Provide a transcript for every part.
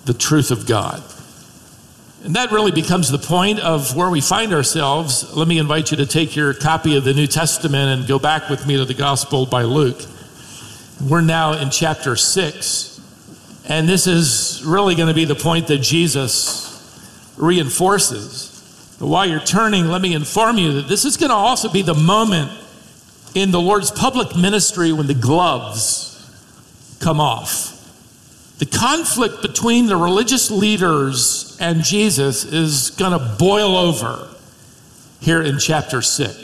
the truth of God. And that really becomes the point of where we find ourselves. Let me invite you to take your copy of the New Testament and go back with me to the Gospel by Luke. We're now in chapter 6, and this is really going to be the point that Jesus reinforces. But while you're turning, let me inform you that this is going to also be the moment in the Lord's public ministry when the gloves come off. The conflict between the religious leaders and Jesus is going to boil over here in chapter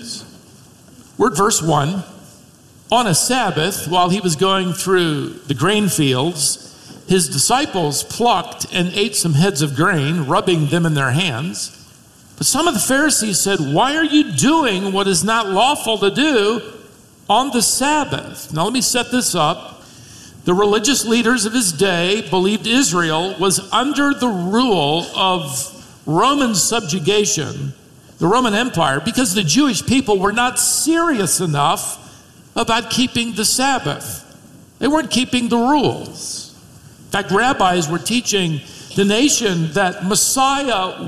6. We're at verse 1. On a Sabbath, while he was going through the grain fields, his disciples plucked and ate some heads of grain, rubbing them in their hands. But some of the Pharisees said, "Why are you doing what is not lawful to do on the Sabbath?" Now let me set this up. The religious leaders of his day believed Israel was under the rule of Roman subjugation, the Roman Empire, because the Jewish people were not serious enough about keeping the Sabbath. They weren't keeping the rules. In fact, rabbis were teaching the nation that Messiah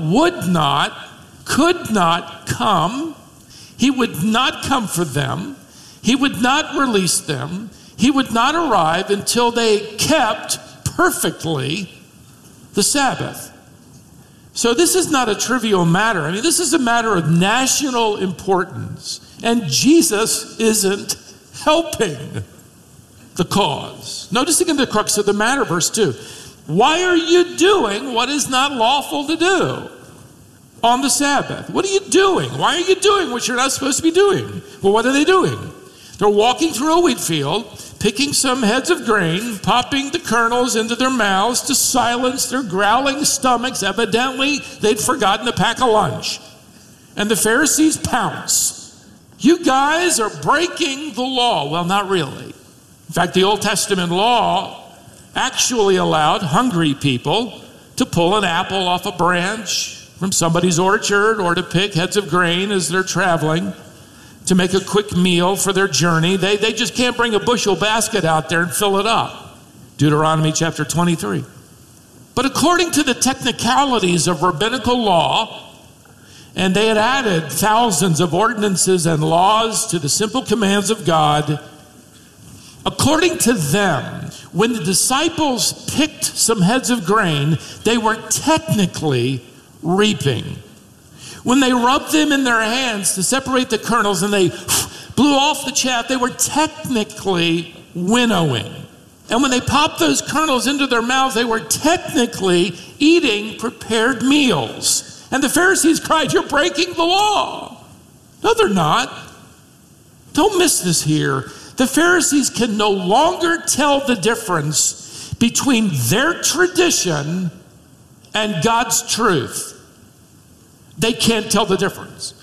could not come. He would not come for them. He would not release them. He would not arrive until they kept perfectly the Sabbath. So this is not a trivial matter. I mean, this is a matter of national importance. And Jesus isn't helping the cause. Notice again the crux of the matter, verse 2. Why are you doing what is not lawful to do on the Sabbath? What are you doing? Why are you doing what you're not supposed to be doing? Well, what are they doing? They're walking through a wheat field, picking some heads of grain, popping the kernels into their mouths to silence their growling stomachs. Evidently, they'd forgotten to pack a lunch. And the Pharisees pounce. You guys are breaking the law. Well, not really. In fact, the Old Testament law actually allowed hungry people to pull an apple off a branch from somebody's orchard or to pick heads of grain as they're traveling to make a quick meal for their journey. They just can't bring a bushel basket out there and fill it up. Deuteronomy chapter 23. But according to the technicalities of rabbinical law, and they had added thousands of ordinances and laws to the simple commands of God, according to them, when the disciples picked some heads of grain, they were technically reaping. When they rubbed them in their hands to separate the kernels and they blew off the chaff, they were technically winnowing. And when they popped those kernels into their mouths, they were technically eating prepared meals. And the Pharisees cried, "You're breaking the law." No, they're not. Don't miss this here. The Pharisees can no longer tell the difference between their tradition and God's truth. They can't tell the difference.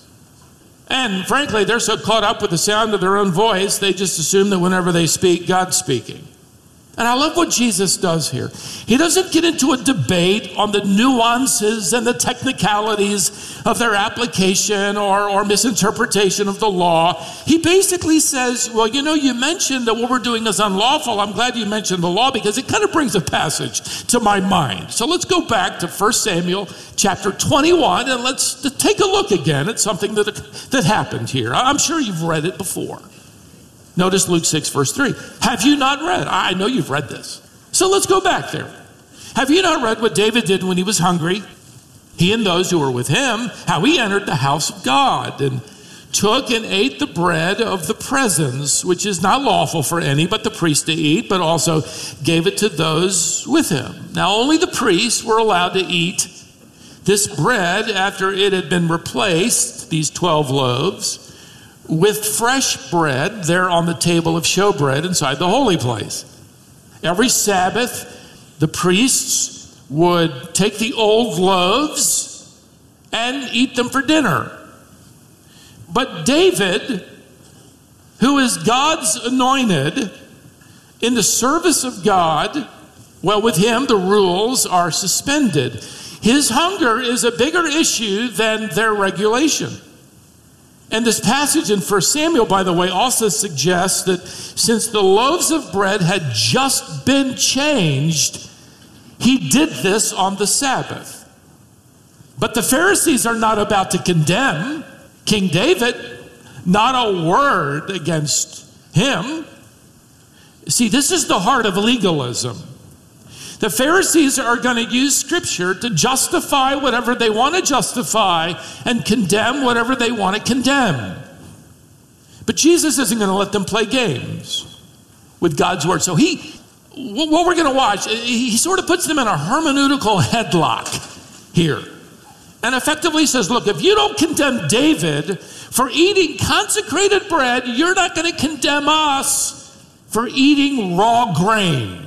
And frankly, they're so caught up with the sound of their own voice, they just assume that whenever they speak, God's speaking. And I love what Jesus does here. He doesn't get into a debate on the nuances and the technicalities of their application or misinterpretation of the law. He basically says, well, you mentioned that what we're doing is unlawful. I'm glad you mentioned the law because it kind of brings a passage to my mind. So let's go back to 1 Samuel chapter 21 and let's take a look again at something that happened here. I'm sure you've read it before. Notice Luke 6, verse 3. Have you not read? I know you've read this. So let's go back there. Have you not read what David did when he was hungry? He and those who were with him, how he entered the house of God and took and ate the bread of the presence, which is not lawful for any but the priest to eat, but also gave it to those with him. Now only the priests were allowed to eat this bread after it had been replaced, these 12 loaves, with fresh bread there on the table of showbread inside the holy place. Every Sabbath, the priests would take the old loaves and eat them for dinner. But David, who is God's anointed in the service of God, well, with him, the rules are suspended. His hunger is a bigger issue than their regulation. And this passage in 1 Samuel, by the way, also suggests that since the loaves of bread had just been changed, He did this on the Sabbath. But the Pharisees are not about to condemn King David. Not a word against him. See, this is the heart of legalism. The Pharisees are going to use Scripture to justify whatever they want to justify and condemn whatever they want to condemn. But Jesus isn't going to let them play games with God's Word. So what we're going to watch, he sort of puts them in a hermeneutical headlock here. And effectively says, look, if you don't condemn David for eating consecrated bread, you're not going to condemn us for eating raw grain.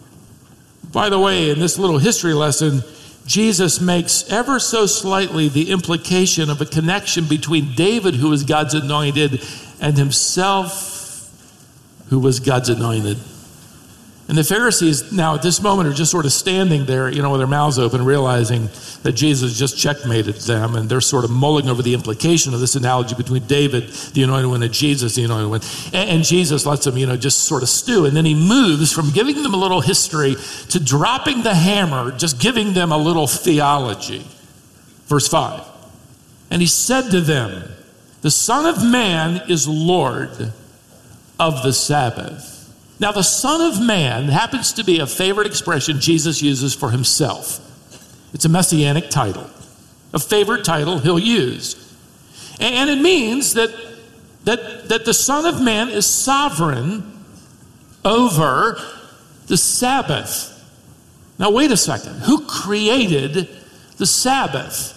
By the way, in this little history lesson, Jesus makes ever so slightly the implication of a connection between David, who was God's anointed, and himself, who was God's anointed. And the Pharisees now at this moment are just sort of standing there, with their mouths open, realizing that Jesus just checkmated them. And they're sort of mulling over the implication of this analogy between David, the anointed one, and Jesus, the anointed one. And Jesus lets them, just sort of stew. And then he moves from giving them a little history to dropping the hammer, just giving them a little theology. Verse 5. And he said to them, the Son of Man is Lord of the Sabbath. Now, the Son of Man happens to be a favorite expression Jesus uses for himself. It's a messianic title, a favorite title he'll use. And it means that the Son of Man is sovereign over the Sabbath. Now, wait a second. Who created the Sabbath?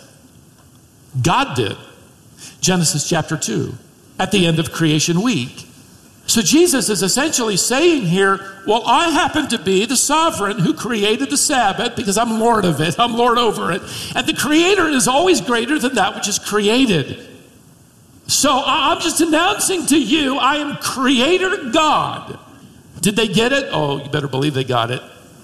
God did. Genesis chapter 2, at the end of creation week. So Jesus is essentially saying here, well, I happen to be the sovereign who created the Sabbath because I'm Lord of it. I'm Lord over it. And the Creator is always greater than that which is created. So I'm just announcing to you, I am Creator God. Did they get it? Oh, you better believe they got it.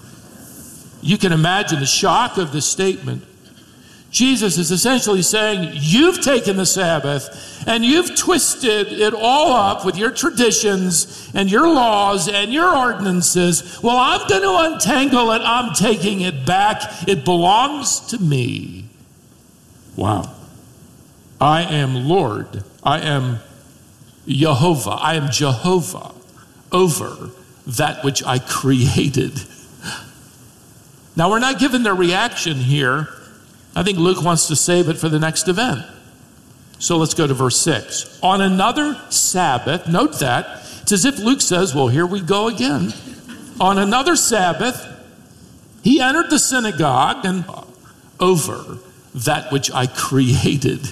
You can imagine the shock of this statement. Jesus is essentially saying, you've taken the Sabbath and you've twisted it all up with your traditions and your laws and your ordinances. Well, I'm going to untangle it. I'm taking it back. It belongs to me. Wow. I am Lord. I am Jehovah. I am Jehovah over that which I created. Now, we're not given their reaction here. I think Luke wants to save it for the next event. So let's go to verse 6. On another Sabbath, note that, it's as if Luke says, well, here we go again. On another Sabbath, he entered the synagogue and over that which I created.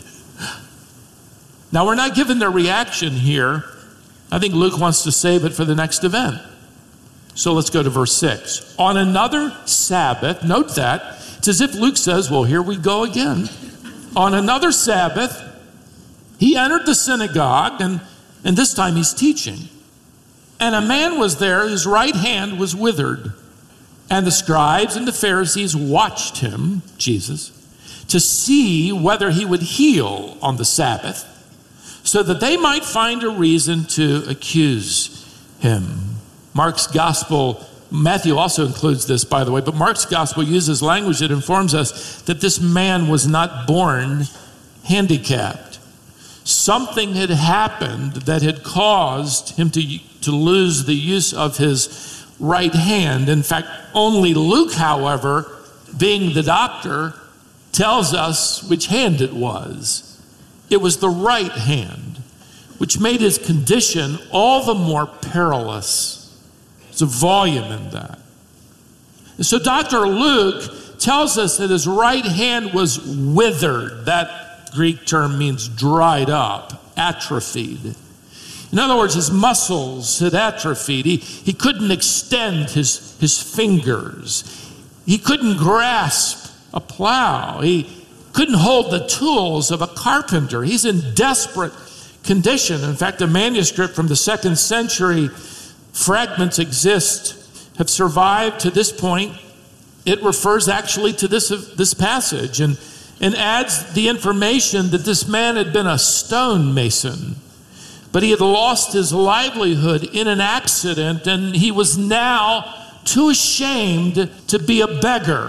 Now, we're not given their reaction here. I think Luke wants to save it for the next event. So let's go to verse 6. On another Sabbath, note that, it's as if Luke says, well, here we go again. On another Sabbath, he entered the synagogue, and this time he's teaching. And a man was there whose right hand was withered. And the scribes and the Pharisees watched him, Jesus, to see whether he would heal on the Sabbath, so that they might find a reason to accuse him. Mark's gospel, Matthew also includes this, by the way, but Mark's gospel uses language that informs us that this man was not born handicapped. Something had happened that had caused him to lose the use of his right hand. In fact, only Luke, however, being the doctor, tells us which hand it was. It was the right hand, which made his condition all the more perilous. There's a volume in that. And so Dr. Luke tells us that his right hand was withered. That Greek term means dried up, atrophied. In other words, his muscles had atrophied. He couldn't extend his fingers. He couldn't grasp a plow. He couldn't hold the tools of a carpenter. He's in desperate condition. In fact, a manuscript from the 2nd century, fragments exist, have survived to this point. It refers actually to this passage and adds the information that this man had been a stonemason, but he had lost his livelihood in an accident, and he was now too ashamed to be a beggar.